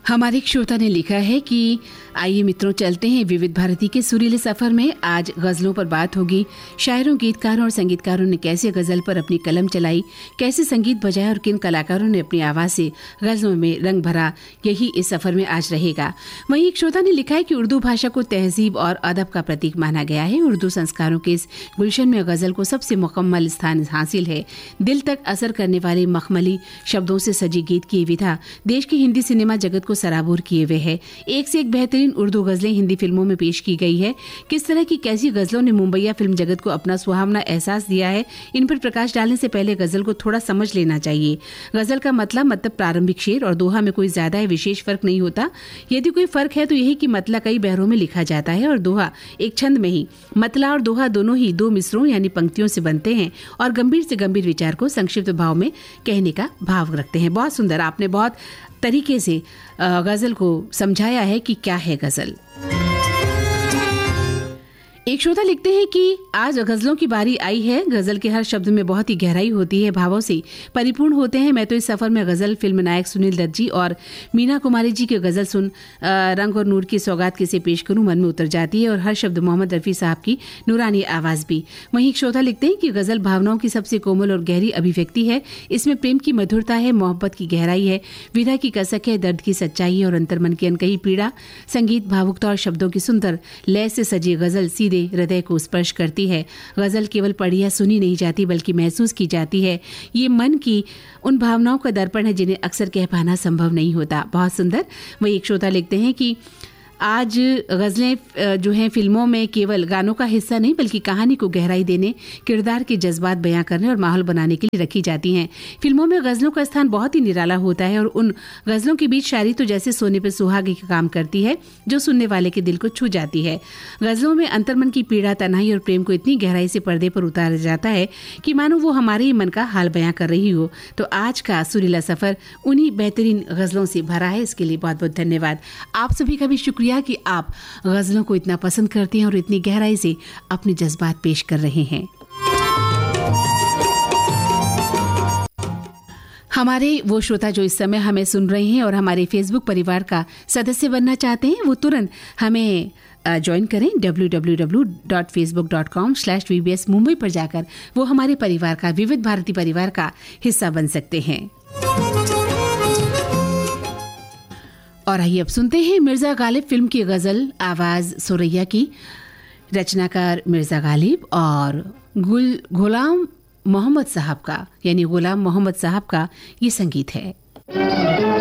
हमारे एक श्रोता ने लिखा है कि आइए मित्रों चलते हैं विविध भारती के सुरीले सफर में। आज गजलों पर बात होगी। शायरों, गीतकारों और संगीतकारों ने कैसे गजल पर अपनी कलम चलाई, कैसे संगीत बजाया और किन कलाकारों ने अपनी आवाज से गजलों में रंग भरा, यही इस सफर में आज रहेगा। वहीं एक श्रोता ने लिखा है कि उर्दू भाषा को तहजीब और अदब का प्रतीक माना गया है। उर्दू संस्कारों के इस गुलशन में गजल को सबसे मुकम्मल स्थान हासिल है। दिल तक असर करने वाले मखमली शब्दों से सजी गीत की विधा देश की हिंदी सिनेमा जगत को सराबोर किए हुए है। एक से एक बेहतरीन उर्दू गजलें हिंदी फिल्मों में पेश की गई है। किस तरह की कैसी गजलों ने मुंबईया फिल्म जगत को अपना सुहावना एहसास दिया है, इन पर प्रकाश डालने से पहले गजल को थोड़ा समझ लेना चाहिए। गजल का मतलब प्रारंभिक शेर और दोहा में कोई ज्यादा विशेष फर्क नहीं होता। यदि कोई फर्क है तो यही कि मतला कई बहरों में लिखा जाता है और दोहा एक छंद में ही। मतला और दोहा दोनों ही दो मिसरों यानी पंक्तियों से बनते हैं और गंभीर से गंभीर विचार को संक्षिप्त भाव में कहने का भाव रखते हैं। बहुत सुंदर, आपने बहुत तरीके से गजल को समझाया है कि क्या है गजल। एक श्रोता लिखते हैं कि आज गजलों की बारी आई है। गजल के हर शब्द में बहुत ही गहराई होती है, भावों से परिपूर्ण होते हैं। मैं तो इस सफर में गजल फिल्म नायक सुनील दत्त जी और मीना कुमारी जी के गजल सुन रंग और नूर की सौगात कैसे पेश करूं, मन में उतर जाती है और हर शब्द मोहम्मद रफी साहब की नूरानी आवाज भी। वहीं एक श्रोता लिखते हैं कि गजल भावनाओं की सबसे कोमल और गहरी अभिव्यक्ति है। इसमें प्रेम की मधुरता है, मोहब्बत की गहराई है, विधा की कसक है, दर्द की सच्चाई है और अंतर्मन की अनकही पीड़ा। संगीत, भावुकता और शब्दों की सुंदर लय से सजी गजल सीधे हृदय को स्पर्श करती है। गजल केवल पढ़ी या सुनी नहीं जाती बल्कि महसूस की जाती है। ये मन की उन भावनाओं का दर्पण है जिन्हें अक्सर कह पाना संभव नहीं होता। बहुत सुंदर। वही एक श्रोता लिखते हैं कि आज गज़लें जो हैं फिल्मों में केवल गानों का हिस्सा नहीं बल्कि कहानी को गहराई देने, किरदार के जज्बात बयां करने और माहौल बनाने के लिए रखी जाती हैं। फिल्मों में गज़लों का स्थान बहुत ही निराला होता है और उन गज़लों के बीच शायरी तो जैसे सोने पर सुहागे का काम करती है जो सुनने वाले के दिल को छू जाती है। गज़लों में अंतर्मन की पीड़ा, तन्हाई और प्रेम को इतनी गहराई से पर्दे पर उतारा जाता है कि मानो वो हमारे ही मन का हाल बयां कर रही हो। तो आज का सुरीला सफर उन्हीं बेहतरीन गज़लों से भरा है। इसके लिए बहुत बहुत धन्यवाद। आप सभी का भी शुक्रिया कि आप गजलों को इतना पसंद करते हैं और इतनी गहराई से अपने जज्बात पेश कर रहे हैं। हमारे वो श्रोता जो इस समय हमें सुन रहे हैं और हमारे फेसबुक परिवार का सदस्य बनना चाहते हैं, वो तुरंत हमें ज्वाइन करें। www.facebook.com/vbs मुंबई पर जाकर वो हमारे परिवार का, विविध भारती परिवार का हिस्सा बन सकते हैं। और आइए अब सुनते हैं मिर्जा गालिब फिल्म की गजल, आवाज सुरैया की, रचनाकार मिर्जा गालिब और गुलाम मोहम्मद साहब का, यानी गुलाम मोहम्मद साहब का ये संगीत है।